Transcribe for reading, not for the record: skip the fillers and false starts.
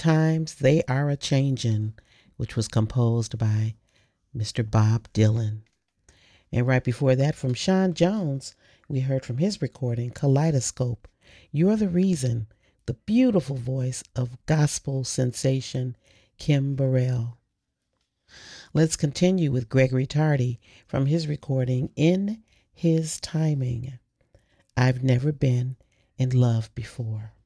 Times They Are a Changin', which was composed by Mr. Bob Dylan. And right before that, from Sean Jones, we heard from his recording, Kaleidoscope, You're the Reason, the beautiful voice of gospel sensation Kim Burrell. Let's continue with Gregory Tardy from his recording, In His Timing, I've Never Been in Love Before.